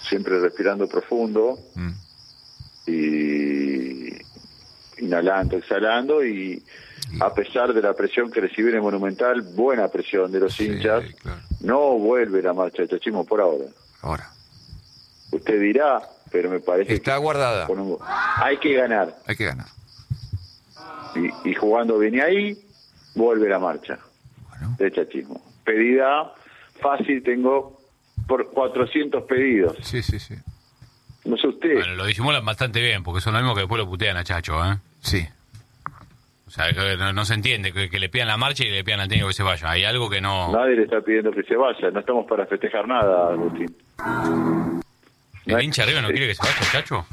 siempre respirando profundo y inhalando, exhalando, y a pesar de la presión que recibió en el Monumental, buena presión de los hinchas, claro, no vuelve la marcha de Chachismo por ahora. Usted dirá, pero me parece está que guardada. Hay que ganar. Y jugando bien ahí, vuelve la marcha de Chachismo. Pedida fácil, tengo por 400 pedidos. Sí. No sé usted. Bueno, lo disimulan bastante bien, porque son lo mismo que después lo putean a Chacho, ¿eh? Sí. O sea, no se entiende que le pidan la marcha y le pidan al técnico que se vaya. Hay algo que no... Nadie le está pidiendo que se vaya. No estamos para festejar nada, Agustín. ¿El hincha arriba no quiere que se vaya, Chacho?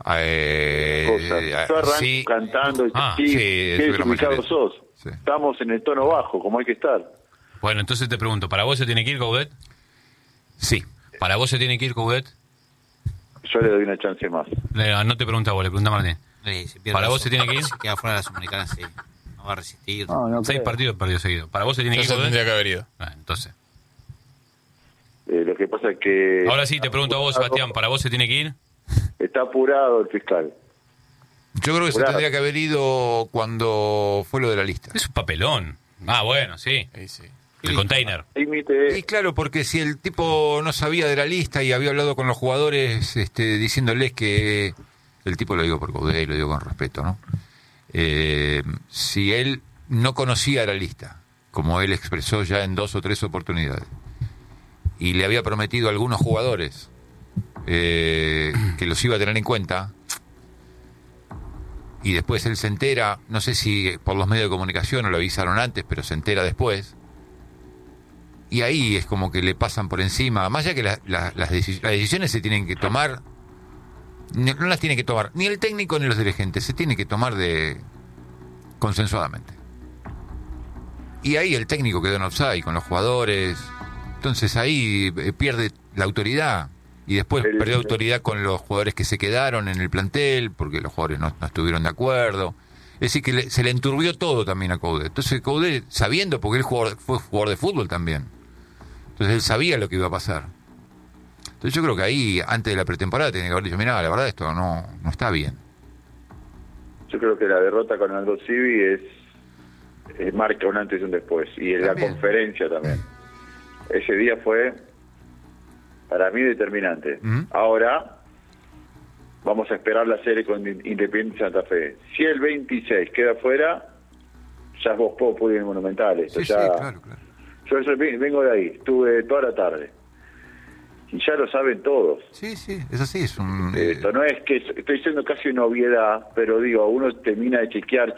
Yo arranco cantando y qué desubicado sos. Sí. Estamos en el tono bajo, como hay que estar. Bueno, entonces te pregunto, ¿para vos se tiene que ir Coudet? Sí. ¿Para vos se tiene que ir Coudet? Yo le doy una chance más. No te pregunta a vos, le pregunta a Martín. ¿Para vos se tiene que ir? Se queda fuera de la Sudamericana, sí. No va a resistir. 6 partidos perdió seguido. ¿Para vos se tiene que ir Coudet? Tendría que haber ido. Entonces. Lo que pasa es que... Ahora sí, te pregunto a vos, Sebastián, ¿para vos se tiene que ir? Está apurado el fiscal. Yo creo que se tendría que haber ido cuando fue lo de la lista. Es un papelón. Bueno, sí. El container. Y claro, porque si el tipo no sabía de la lista y había hablado con los jugadores diciéndoles que... El tipo, lo digo por Coudet y lo digo con respeto, ¿no? Si él no conocía la lista, como él expresó ya en 2 o 3 oportunidades, y le había prometido a algunos jugadores que los iba a tener en cuenta, y después él se entera, no sé si por los medios de comunicación o lo avisaron antes, pero se entera después, y ahí es como que le pasan por encima, más allá que las decisiones se tienen que tomar, no las tiene que tomar ni el técnico ni los dirigentes, se tiene que tomar consensuadamente. Y ahí el técnico quedó en offside con los jugadores, entonces ahí pierde la autoridad, y después perdió autoridad con los jugadores que se quedaron en el plantel, porque los jugadores no estuvieron de acuerdo. Es decir, que se le enturbió todo también a Coudet. Entonces Coudet, sabiendo, porque él fue jugador de fútbol también, entonces él sabía lo que iba a pasar. Entonces yo creo que ahí, antes de la pretemporada, tenía que haber dicho, mirá, la verdad esto no está bien. Yo creo que la derrota con Aldo Civi marca un antes y un después, y en la conferencia también. Ese día fue, para mí, determinante. Ahora, vamos a esperar la serie con Independiente Santa Fe. Si el 26 queda fuera, ya vos pude ir en Monumental. Esto sí, ya... claro. Yo vengo de ahí, estuve toda la tarde. Y ya lo saben todos. Sí, es así. Esto no es que estoy diciendo casi una obviedad, pero digo, uno termina de chequear,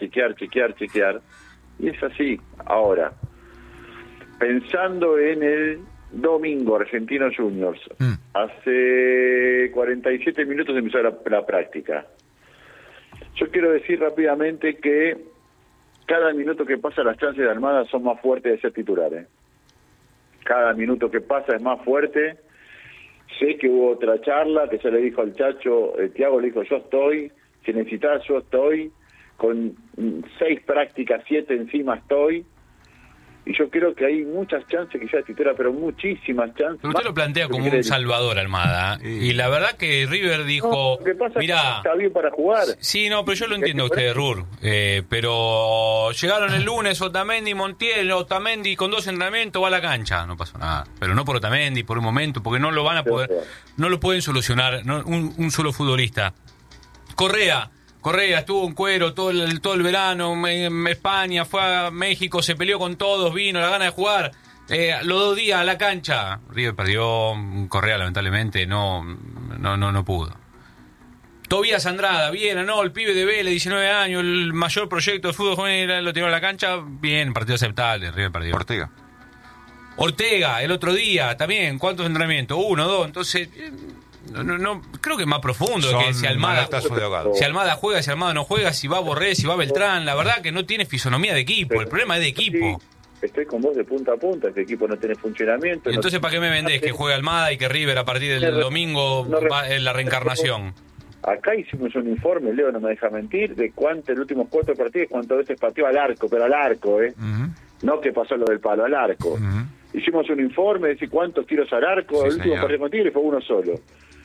y es así. Ahora, pensando en el domingo, Argentino Juniors, hace 47 minutos empezó la práctica. Yo quiero decir rápidamente que cada minuto que pasa las chances de Almada son más fuertes de ser titulares. Cada minuto que pasa es más fuerte. Sé que hubo otra charla que se le dijo al Chacho, Thiago le dijo, yo estoy, si necesitas yo estoy, con 6 prácticas, 7 encima estoy, y yo creo que hay muchas chances que ya es titular, pero muchísimas chances. Pero usted lo plantea como un salvador, Almada, y la verdad que River dijo, mirá, está bien para jugar. Sí, no, pero yo lo entiendo a usted, Rur, pero llegaron el lunes Otamendi, Montiel, Otamendi con 2 entrenamientos, va a la cancha, no pasó nada, pero no por Otamendi, por un momento, porque no lo van a poder, no lo pueden solucionar, no, un solo futbolista. Correa estuvo en cuero todo el verano en España, fue a México, se peleó con todos, vino, la gana de jugar, los 2 días a la cancha. River perdió, Correa lamentablemente no pudo. Tobías Andrada, bien, el pibe de Vélez, 19 años, el mayor proyecto de fútbol juvenil, lo tiró a la cancha, bien, partido aceptable, River perdió. Ortega, el otro día, también, ¿cuántos entrenamientos? 1, 2, entonces... No, creo que es más profundo que si Almada juega, si Almada no juega, si va Borré, si va Beltrán. La verdad que no tiene fisonomía de equipo, el problema es de equipo. Estoy con vos de punta a punta, este equipo no tiene funcionamiento. ¿Y entonces para qué me vendés que juegue Almada y que River a partir del domingo va en la reencarnación? Acá hicimos un informe, Leo no me deja mentir, de cuánto en los últimos 4 partidos, cuántas veces pateó al arco, pero al arco, no que pasó lo del palo, al arco. Hicimos un informe de decir cuántos tiros al arco, el último partido con Tigre fue 1 solo.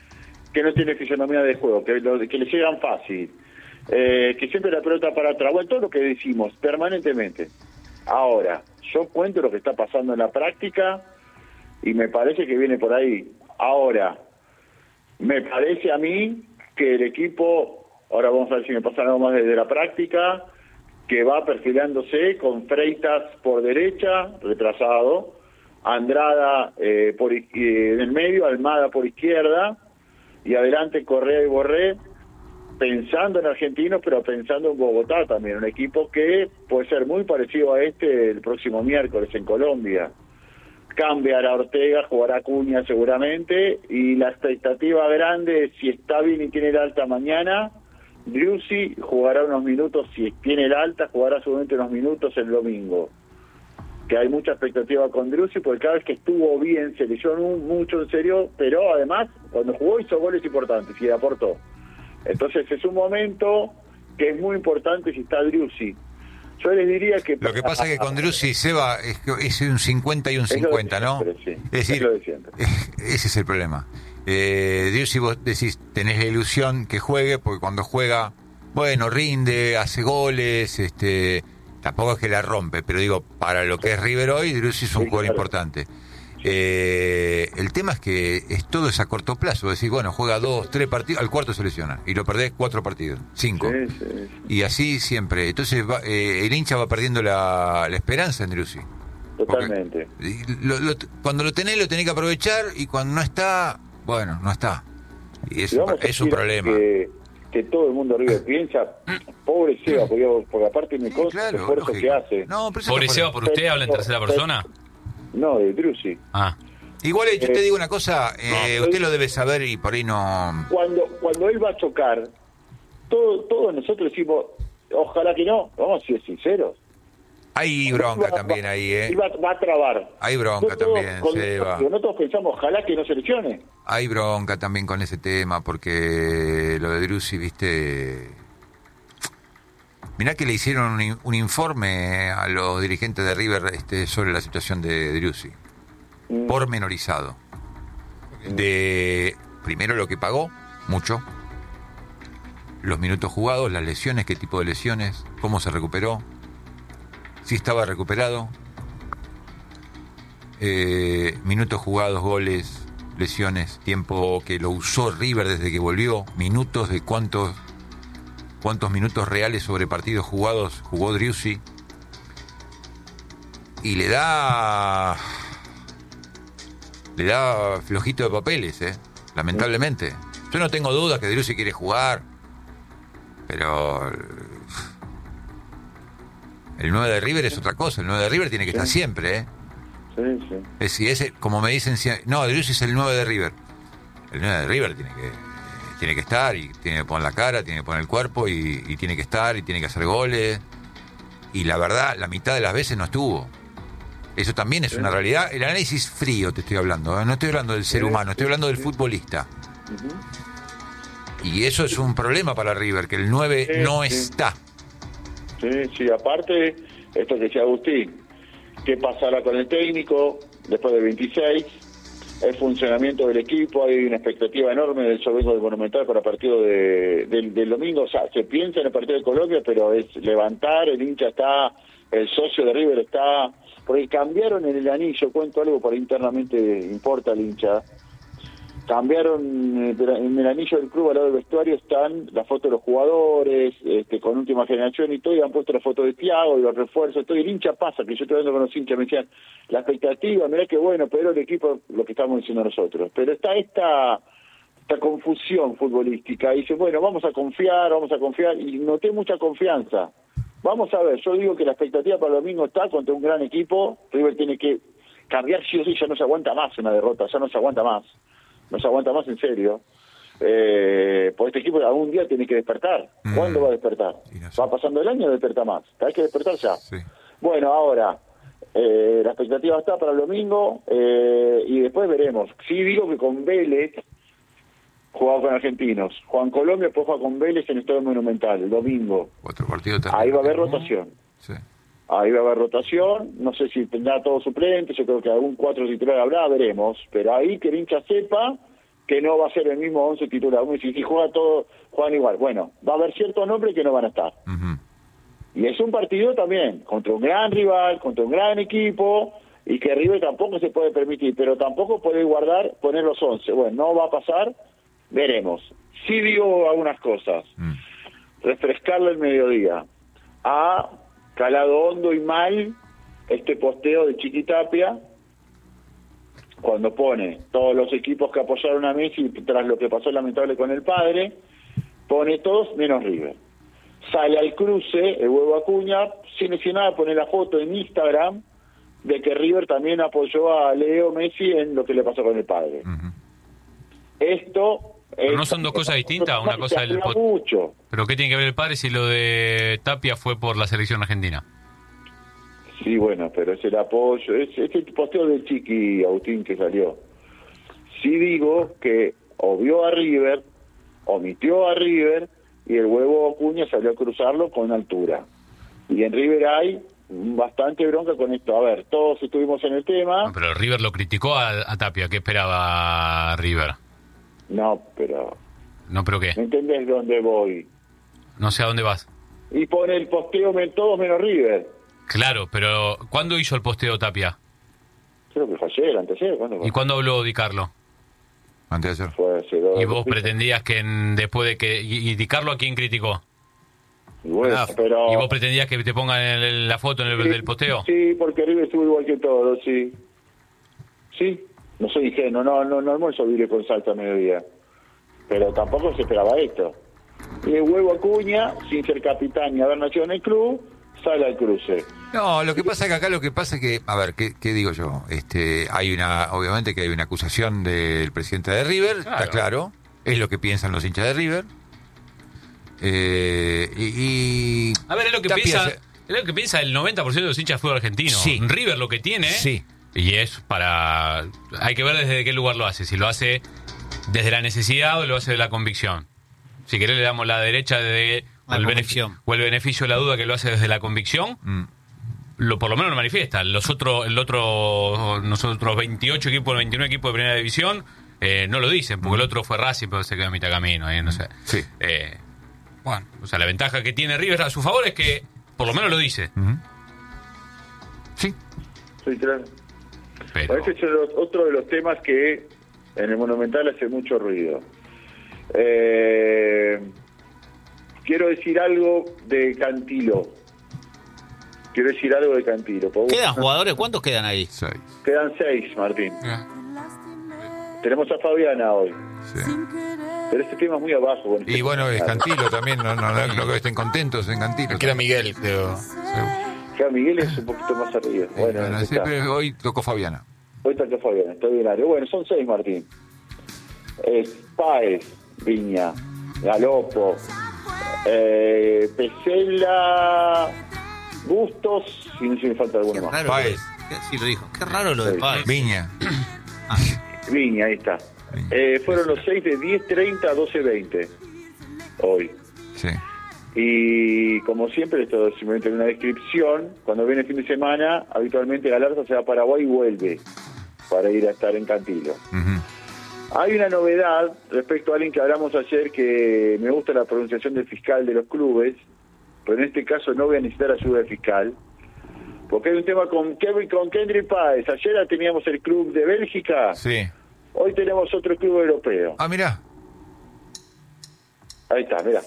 que no tiene fisonomía de juego, que le llegan fácil, que siempre la pelota para atrás, bueno, todo lo que decimos permanentemente. Ahora, yo cuento lo que está pasando en la práctica y me parece que viene por ahí. Ahora, me parece a mí que el equipo, ahora vamos a ver si me pasa algo más desde la práctica, que va perfilándose con Freitas por derecha, retrasado, Andrada en el medio, Almada por izquierda, y adelante Correa y Borré, pensando en Argentinos, pero pensando en Bogotá también, un equipo que puede ser muy parecido a este el próximo miércoles en Colombia. Cambiará Ortega, jugará Acuña seguramente, y la expectativa grande es, si está bien y tiene el alta mañana, Driussi jugará unos minutos, si tiene el alta, jugará seguramente unos minutos el domingo. Que hay mucha expectativa con Driussi, porque cada vez que estuvo bien, se leyó mucho en serio, pero además, cuando jugó hizo goles importantes y aportó. Entonces es un momento que es muy importante si está Driussi. Yo les diría que... Lo que pasa es que con Driussi, Seba, es un 50 y un 50, ¿no? Sí. Es decir, ese es el problema. Driussi, vos decís, tenés la ilusión que juegue, porque cuando juega, bueno, rinde, hace goles, tampoco es que la rompe, pero digo, para lo que es River hoy, Driussi es un jugador importante. El tema es que todo es a corto plazo, es decir, bueno, juega 2, 3 partidos, al cuarto se lesiona y lo perdés 4 partidos, 5, y así siempre. Entonces el hincha va perdiendo la esperanza en Driussi. Totalmente. Cuando lo tenés que aprovechar, y cuando no está, bueno, no está, y es un problema que todo el mundo arriba piensa, pobre Seba, porque aparte me consta el esfuerzo que hace. No, pobre Seba, ¿por usted habla en tercera persona? No, de Driussi. Igual yo te digo una cosa, usted lo debe saber y por ahí no... Cuando él va a chocar, todos nosotros decimos, ojalá que no, vamos a ser sinceros. Hay bronca también ahí, Y va a trabar. Hay bronca también, Seba. Nosotros pensamos, ojalá que no se lesione. Hay bronca también con ese tema, porque lo de Driussi, viste... Mirá que le hicieron un informe a los dirigentes de River sobre la situación de Driussi, pormenorizado. De primero lo que pagó, mucho, los minutos jugados, las lesiones, qué tipo de lesiones, cómo se recuperó, si estaba recuperado, minutos jugados, goles, lesiones, tiempo que lo usó River desde que volvió, minutos de cuántos minutos reales sobre partidos jugados jugó Driussi, y le da flojito de papeles, lamentablemente. Yo no tengo dudas que Driussi quiere jugar, pero el 9 de River es otra cosa. El 9 de River tiene que estar siempre, Sí. Como me dicen, no, Driussi es el 9 de River. El 9 de River tiene que estar, y tiene que poner la cara, tiene que poner el cuerpo, y tiene que estar, y tiene que hacer goles. Y la verdad, la mitad de las veces no estuvo. Eso también es una realidad. El análisis frío te estoy hablando, no estoy hablando del ser humano, estoy hablando del futbolista. Y eso es un problema para River, que el 9 no está. Sí, aparte, esto que decía Agustín, ¿qué pasará con el técnico después del 26? El funcionamiento del equipo, hay una expectativa enorme del domingo del Monumental para el partido del domingo. O sea, se piensa en el partido de Colombia, pero es levantar, el hincha está, el socio de River está, porque cambiaron en el anillo, cuento algo por internamente importa al hincha, cambiaron en el anillo del club, al lado del vestuario están las fotos de los jugadores, con última generación y todo, y han puesto la foto de Thiago y los refuerzos, todo, y el hincha pasa, que yo estoy hablando con los hinchas, me decían, la expectativa, mirá que bueno, pero el equipo, lo que estamos diciendo nosotros, pero está esta confusión futbolística, y dice, bueno, vamos a confiar, y noté mucha confianza. Vamos a ver, yo digo que la expectativa para el domingo está contra un gran equipo. River tiene que cambiar sí o sí, ya no se aguanta más una derrota, ya no se aguanta más en serio. Pues este equipo algún día tiene que despertar. ¿Cuándo va a despertar? Va pasando el año, no despierta más. Hay que despertar ya. Sí. Bueno, ahora, la expectativa está para el domingo, y después veremos. Sí digo que con Vélez jugaba con Argentinos, Juan Colombia después juega con Vélez en el Estadio Monumental el domingo. Otro partido también. Ahí va a haber rotación. Sí. Ahí va a haber rotación, no sé si tendrá todos suplentes, yo creo que algún 4 titular habrá, veremos, pero ahí que el hincha sepa que no va a ser el mismo 11 titular. Si juega todo, juegan igual. Bueno, va a haber ciertos nombres que no van a estar. Ujú. Y es un partido también, contra un gran rival, contra un gran equipo, y que River tampoco se puede permitir, pero tampoco puede poner los 11. Bueno, no va a pasar, veremos. Sí digo algunas cosas. Refrescarle el mediodía. Ha calado hondo y mal este posteo de Chiquitapia, cuando pone todos los equipos que apoyaron a Messi tras lo que pasó lamentable con el padre, pone todos menos River. Sale al cruce el Huevo Acuña, sin decir nada, pone la foto en Instagram de que River también apoyó a Leo Messi en lo que le pasó con el padre. Ujú. Esto... ¿Pero no son dos cosas distintas? Una cosa del mucho. ¿Pero qué tiene que ver el padre si lo de Tapia fue por la selección argentina? Sí, bueno, pero es el apoyo, es el posteo del Chiqui Agustín que salió. Sí digo que obvió a River, omitió a River, y el Huevo Acuña salió a cruzarlo con altura. Y en River hay bastante bronca con esto. A ver, todos estuvimos en el tema. No, pero River lo criticó a Tapia. ¿Qué esperaba River? No, pero... No, ¿pero qué? ¿Me entendés dónde voy? No sé a dónde vas. Y pone el posteo todos menos River. Claro, pero ¿cuándo hizo el posteo Tapia? Creo que fue ayer, antes de ayer. ¿Cuándo fue? ¿Y cuándo habló Di Carlo? Antes de ayer. Fue hace 2 ¿Y vos pretendías que después de que... ¿Y Di Carlo a quién criticó? Y bueno, pero... ¿Y vos pretendías que te pongan la foto en del posteo? Sí, porque River estuvo igual que todos, sí. Sí, no soy ingenuo, no almuerzo vire con salsa a mediodía. Pero tampoco se esperaba esto. Y el Huevo Acuña, sin ser capitán ni haber nacido en el club, sale al cruce. No, lo que pasa es que acá es que, a ver, ¿qué digo yo? Obviamente que hay una acusación del presidente de River, Claro. está claro, es lo que piensan los hinchas de River. A ver, es lo que piensa el 90% de los hinchas de fútbol argentino. Sí. River lo que tiene, Sí. y es para... Hay que ver desde qué lugar lo hace. Si lo hace desde la necesidad o lo hace de la convicción. Si querés le damos la derecha o el beneficio de la duda, que lo hace desde la convicción. Por lo menos lo manifiesta. Nosotros 28 equipos, 29 equipos de primera división, no lo dicen, porque el otro fue Racing, pero se quedó a mitad camino, no sé. Sí. Bueno, o sea, la ventaja que tiene River a su favor es que por lo menos lo dice. Sí. Sí, claro. Pero... Este es otro de los temas que en el Monumental hace mucho ruido. Quiero decir algo de Cantilo. ¿Quedan jugadores? ¿Cuántos quedan ahí? 6. Quedan 6, Martín. Tenemos a Fabiana hoy. Sí. Pero este tema es muy abajo. Y bueno, es Cantilo también, no creo que estén contentos en Cantilo. Que era Miguel, creo. Ya Miguel es un poquito más arriba. Bueno, Sí, pero hoy tocó Fabiana. hoy está Fabiana, está bien. Bueno, son 6, Martín. Páez, Viña, Galopo, Pesela, Bustos, y no sé si me falta alguno más. Páez. Sí, lo dijo. Qué raro lo de Páez. Viña. Viña, ahí está. Fueron los 6 de 10:30 a 12:20 hoy. Sí. Y como siempre, esto es simplemente una descripción. Cuando viene el fin de semana, habitualmente Galarza se va a Paraguay y vuelve para ir a estar en Cantilo. Hay una novedad respecto a alguien que hablamos ayer, que me gusta la pronunciación del fiscal de los clubes, pero en este caso no voy a necesitar ayuda del fiscal, porque hay un tema con Kendry Páez. Ayer teníamos el club de Bélgica, Sí. hoy tenemos otro club europeo. Ah, mirá. Ahí está, mirá.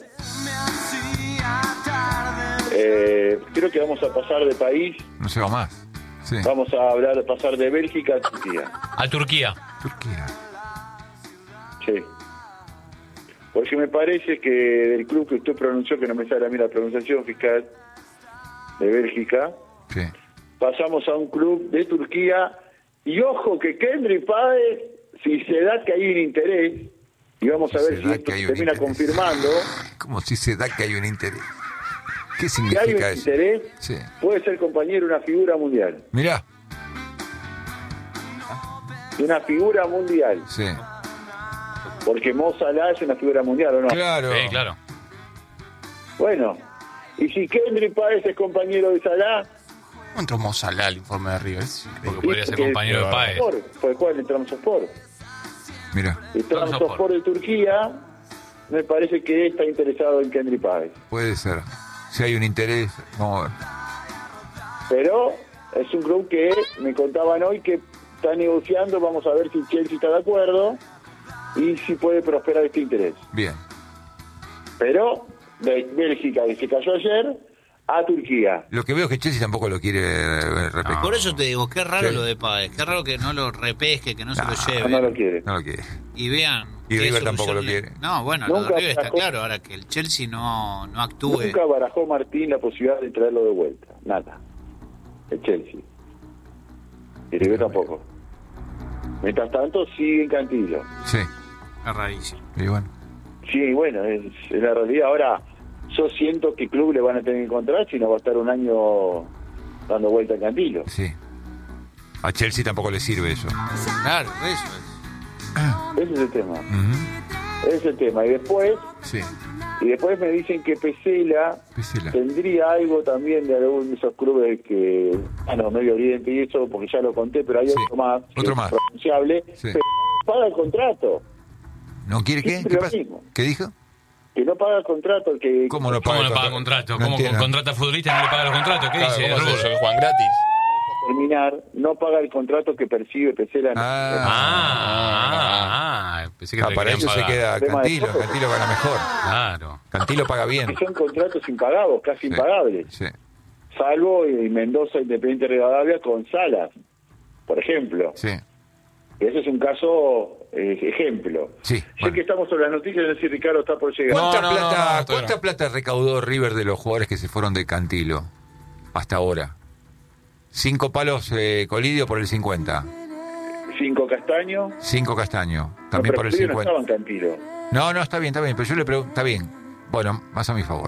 Creo que vamos a pasar de país, No se va más. Sí. vamos a pasar de Bélgica a Turquía. A Turquía. Turquía. Sí. Porque me parece que del club que usted pronunció, que no me sale a mí la pronunciación fiscal, de Bélgica, Sí. pasamos a un club de Turquía, y ojo que Kendry Páez, si se da que hay un interés, y vamos a Si ver se si da esto que hay se un termina interés. confirmando, Como si se da que hay un interés. ¿Qué si hay un significa eso? interés, Sí. puede ser compañero de una figura mundial. Mirá. De una figura mundial. Sí. Porque Mo Salah es una figura mundial, ¿o no? Claro. Sí, claro. Bueno, y si Kendry Páez es compañero de Salah, ¿Cómo entró Mo Salah al informe de River? Es increíble. Porque podría ser compañero de Páez. Puede jugar en el Trabzonspor. Mira, Y Trabzonspor de Turquía me parece que está interesado en Kendry Páez. puede ser. Si hay un interés, vamos a ver. Pero es un club que me contaban hoy que está negociando, vamos a ver si Chelsea está de acuerdo y si puede prosperar este interés. Bien. Pero Bélgica, que se cayó ayer, a Turquía. Lo que veo es que Chelsea tampoco lo quiere repescar. Por eso te digo, qué raro Sí. lo de Páez, qué raro que no lo repesque, que no se lo lleve. No lo quiere. No lo quiere. Y vean. Y qué River tampoco solución lo quiere. No, bueno, lo de Nunca River está sacó- claro, ahora que el Chelsea no actúe. Nunca barajó Martín la posibilidad de traerlo de vuelta. Nada. El Chelsea. Y River tampoco. Mientras tanto, sigue en Cantillo. Sí. Es rarísimo. Y bueno. Sí, bueno, es la realidad. Ahora, yo siento que club le van a tener que encontrar si no va a estar un año dando vuelta en Cantillo. Sí. A Chelsea tampoco le sirve eso. Claro, eso es. Ese es el tema. Ujú. Ese es el tema. Sí. Y después me dicen que Pesela Pesela. tendría algo también de algunos de esos clubes que, Medio Oriente y eso, porque ya lo conté, pero hay Sí. otro más, que Otro es más. pronunciable, Sí. pero no paga el contrato, ¿No quiere qué? Siempre ¿Qué lo pasa? mismo. ¿Qué dijo? que no paga el contrato, el que ¿Cómo no ¿Cómo paga no paga contrato? No ¿Cómo entiendo. contrata a futbolistas y no le paga los contratos? ¿Qué Claro, dice? ¿cómo es Rubén? eso? ¿El Juan gratis? terminar, no paga el contrato que percibe Pesela. Pensé que te para querían eso se pagar. queda Tema de Cantilo. todo. Cantilo gana mejor. Claro. Cantilo paga bien. Son contratos impagados, casi Sí. impagables. Sí. Salvo Mendoza Independiente Rivadavia con Salas, por ejemplo. Sí. Ese es un caso ejemplo. Sí, Sé bueno. que estamos sobre las noticias, no sé si Ricardo está por llegar. ¿Cuánta, No, no, plata, no, todavía ¿Cuánta no. plata recaudó River de los jugadores que se fueron de Cantilo hasta ahora? 5 palos Colidio por el 50. 5 Castaño. 5 Castaño, No, también pero por el Colidio no 50. estaba en Cantilo. No, está bien, pero yo le pregunto, está bien. Bueno, más a mi favor.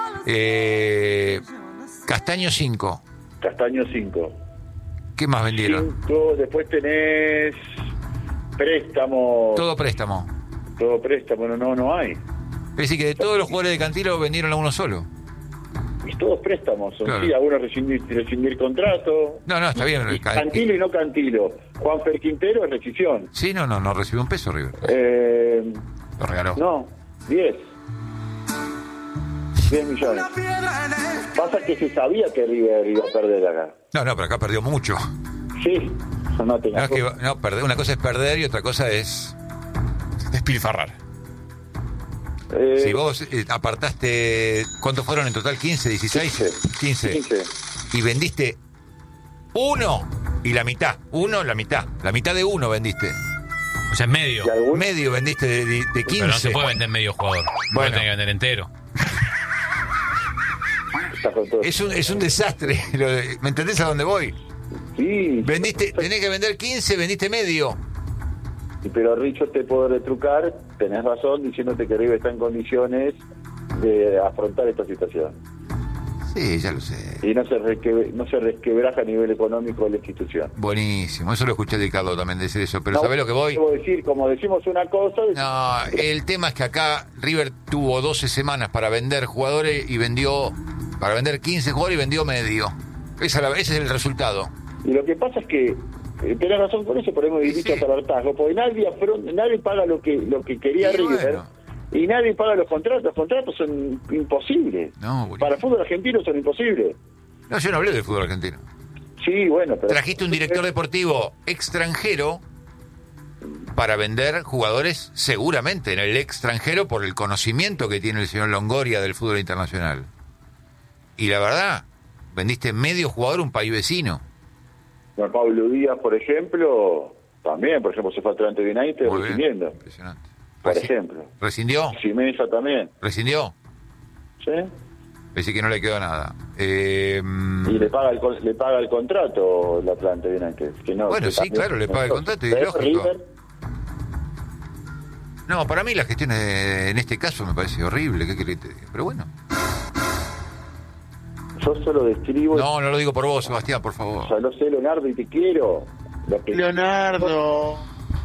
Castaño 5. Castaño 5. ¿Qué más vendieron? 5, después tenés préstamo. Todo préstamo. Todo préstamo, no hay. Es decir, que de todos los jugadores de Cantilo vendieron a uno solo. Y todos préstamos. Son, Claro. sí, algunos rescindir contrato. No, está bien. Cantilo y no Cantilo. Juanfer Quintero es rescisión. Sí, no recibió un peso River. Lo regaló. No, 10. 10 millones. Pasa que se sabía que River iba a perder acá. No, pero acá perdió mucho. Sí, no te No, es que, perder, una cosa es perder y otra cosa es... Despilfarrar. Si vos apartaste... ¿Cuántos fueron en total? ¿15, 16? 15. Y vendiste uno y la mitad. La mitad de uno vendiste. O sea, es medio. ¿Y algún? Medio vendiste de 15. Pero no se puede vender medio jugador. Bueno. Tiene que vender entero. Está con todo. Es un desastre. ¿Me entendés a dónde voy? Sí, Tenés que vender 15, vendiste medio. pero Richo te puedo retrucar, tenés razón, diciéndote que River está en condiciones de afrontar esta situación. Sí, ya lo sé. Y no se resquebraja a nivel económico la institución. Buenísimo. Eso lo escuché de Ricardo también decir eso. Pero ¿sabés lo que voy? Debo decir, como decimos una cosa... No, el tema es que acá River tuvo 12 semanas para vender jugadores y vendió... Para vender 15 jugadores y vendió medio. Ese es el resultado. Y lo que pasa es que tenés razón con eso, pero hemos dicho hasta el hartazgo, porque nadie paga lo que quería Y River, bueno. y nadie paga los contratos. Los contratos son imposibles. No, buenísimo. Para el fútbol argentino son imposibles. No, yo no hablé del fútbol argentino. Sí, bueno, pero... Trajiste un director deportivo extranjero para vender jugadores seguramente en el extranjero por el conocimiento que tiene el señor Longoria del fútbol internacional. Y la verdad, vendiste medio jugador a un país vecino. Juan Pablo Díaz, por ejemplo, también, por ejemplo, se fue a Atlante United Muy bien. rescindiendo, Impresionante. por ejemplo. ¿Rescindió? Simesa también, ¿Rescindió? ¿sí? Dice que no le quedó nada. Y le paga el contrato la Atlante United. Que no, Bueno, que sí, también- claro, le paga el contrato y Pero lógico. River, No, para mí la gestión en este caso me parece horrible. ¿Qué querés que te diga? Pero bueno. yo solo describo... No lo digo por vos, Sebastián, por favor. Ya lo sé, Leonardo, y te quiero. Leonardo.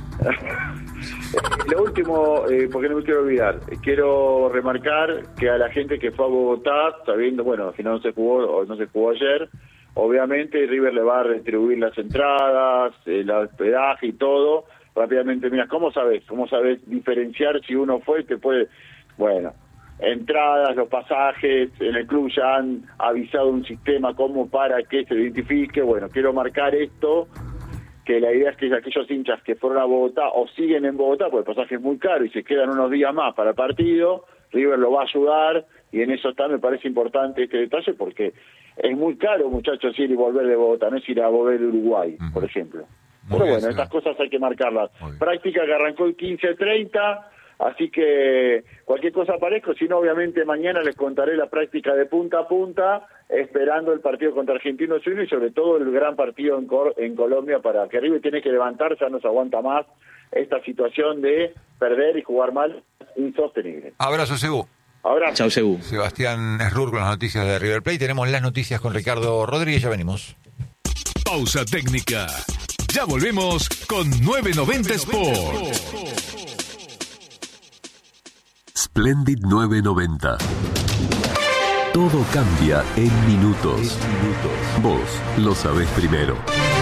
Lo último, porque no me quiero olvidar, quiero remarcar que a la gente que fue a Bogotá, sabiendo, bueno, al final no se jugó ayer, obviamente River le va a retribuir las entradas, el hospedaje y todo, rápidamente, mira, ¿cómo sabes diferenciar si uno fue? Te puede, bueno, entradas, los pasajes, en el club ya han avisado un sistema como para que se identifique, bueno, quiero marcar esto, que la idea es que aquellos hinchas que fueron a Bogotá o siguen en Bogotá, porque el pasaje es muy caro y se quedan unos días más para el partido, River lo va a ayudar, y en eso está, me parece importante este detalle, porque es muy caro, muchachos, ir y volver de Bogotá, no es ir a volver de Uruguay, por ejemplo. Pero bueno, estas cosas hay que marcarlas. Práctica que arrancó el 15:30, así que cualquier cosa aparezco, si no, obviamente mañana les contaré la práctica de punta a punta, esperando el partido contra Argentinos Juniors y sobre todo el gran partido en Colombia, para que River tiene que levantarse, ya no se aguanta más esta situación de perder y jugar mal, insostenible. Abrazo, Sebu. Abrazo. Chau, Sebu. Sebastián Esrur con las noticias de River Plate. Tenemos las noticias con Ricardo Rodríguez, ya venimos. Pausa técnica. Ya volvemos con 990 Sport. Splendid 990. Todo cambia en minutos. Vos lo sabés primero.